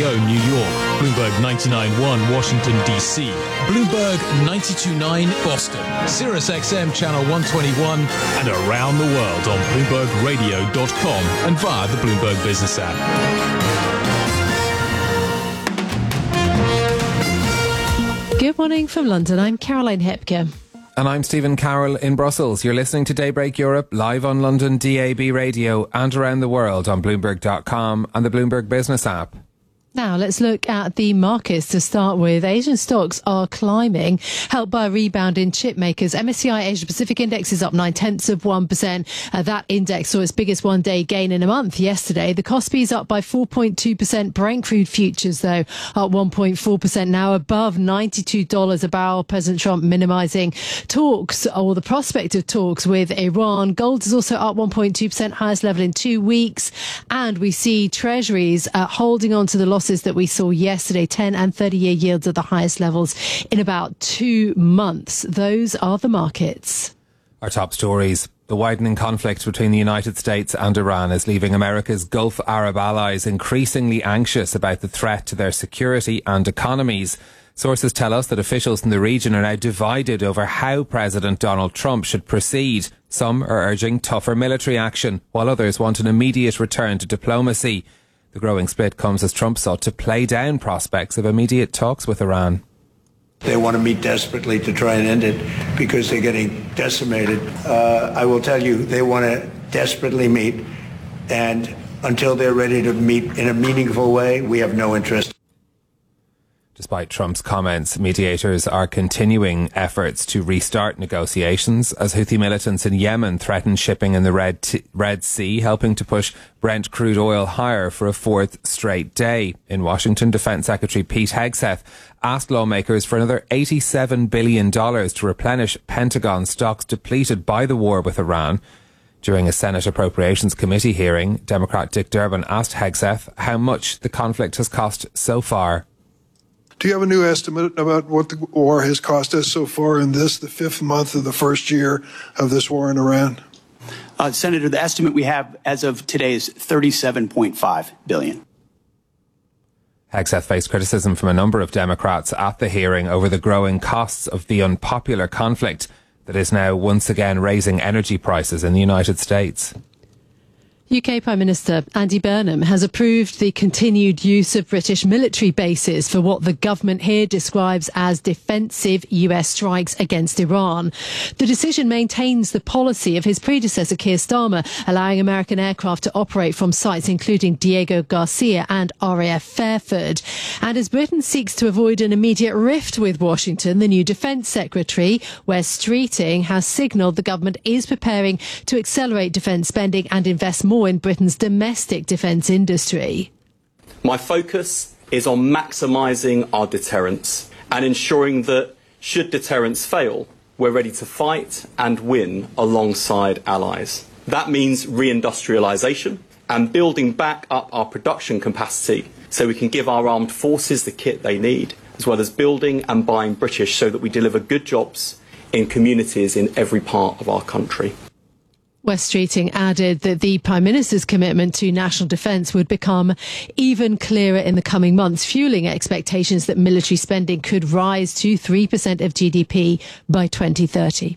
Radio, New York. Bloomberg 99.1, Washington, D.C. Bloomberg 92.9, Boston. Sirius XM Channel 121 and around the world on BloombergRadio.com and via the Bloomberg Business app. Good morning from London. I'm Caroline Hepker. And I'm Stephen Carroll in Brussels. You're listening to Daybreak Europe live on London DAB radio and around the world on Bloomberg.com and the Bloomberg Business app. Now, let's look at the markets to start with. Asian stocks are climbing, helped by a rebound in chip makers. MSCI Asia Pacific Index is up 0.9%. That index saw its biggest one-day gain in a month yesterday. The Kospi is up by 4.2%. Brent crude futures, though, up 1.4%, now above $92 a barrel. President Trump minimising talks, or the prospect of talks, with Iran. Gold is also up 1.2%, highest level in 2 weeks. And we see treasuries holding on to the losses that we saw yesterday. 10 and 30-year yields at the highest levels in about 2 months. Those are the markets. Our top stories. The widening conflict between the United States and Iran is leaving America's Gulf Arab allies increasingly anxious about the threat to their security and economies. Sources tell us that officials in the region are now divided over how President Donald Trump should proceed. Some are urging tougher military action, while others want an immediate return to diplomacy. The growing split comes as Trump sought to play down prospects of immediate talks with Iran. They want to meet desperately to try and end it because they're getting decimated. I will tell you, they want to desperately meet, and until they're ready to meet in a meaningful way, we have no interest. Despite Trump's comments, mediators are continuing efforts to restart negotiations as Houthi militants in Yemen threaten shipping in the Red Sea, helping to push Brent crude oil higher for a fourth straight day. In Washington, Defense Secretary Pete Hegseth asked lawmakers for another $87 billion to replenish Pentagon stocks depleted by the war with Iran. During a Senate Appropriations Committee hearing, Democrat Dick Durbin asked Hegseth how much the conflict has cost so far. Do you have a new estimate about what the war has cost us so far in the fifth month of the first year of this war in Iran? Senator, the estimate we have as of today is $37.5 billion. Hegseth faced criticism from a number of Democrats at the hearing over the growing costs of the unpopular conflict that is now once again raising energy prices in the United States. UK Prime Minister Andy Burnham has approved the continued use of British military bases for what the government here describes as defensive US strikes against Iran. The decision maintains the policy of his predecessor Keir Starmer, allowing American aircraft to operate from sites including Diego Garcia and RAF Fairford. And as Britain seeks to avoid an immediate rift with Washington, the new Defence Secretary, Wes Streeting, has signalled the government is preparing to accelerate defence spending and invest more in Britain's domestic defence industry. My focus is on maximising our deterrence and ensuring that, should deterrence fail, we're ready to fight and win alongside allies. That means reindustrialisation and building back up our production capacity so we can give our armed forces the kit they need, as well as building and buying British so that we deliver good jobs in communities in every part of our country. Wes Streeting added that the Prime Minister's commitment to national defence would become even clearer in the coming months, fuelling expectations that military spending could rise to 3% of GDP by 2030.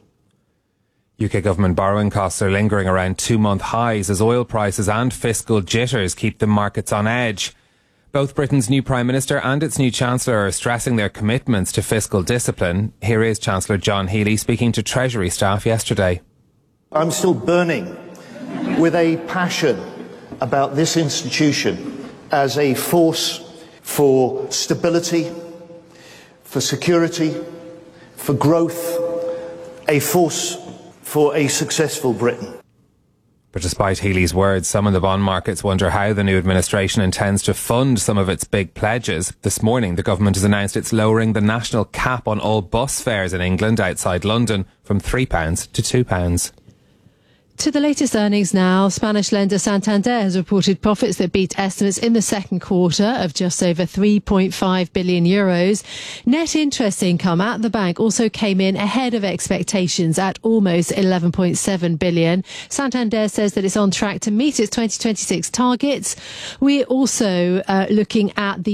UK government borrowing costs are lingering around 2-month highs as oil prices and fiscal jitters keep the markets on edge. Both Britain's new Prime Minister and its new Chancellor are stressing their commitments to fiscal discipline. Here is Chancellor John Healey speaking to Treasury staff yesterday. I'm still burning with a passion about this institution as a force for stability, for security, for growth, a force for a successful Britain. But despite Healey's words, some in the bond markets wonder how the new administration intends to fund some of its big pledges. This morning, the government has announced it's lowering the national cap on all bus fares in England outside London from £3 to £2. To the latest earnings now, Spanish lender Santander has reported profits that beat estimates in the second quarter of just over €3.5 billion. Net interest income at the bank also came in ahead of expectations at almost $11.7 billion. Santander says that it's on track to meet its 2026 targets. We're also looking at the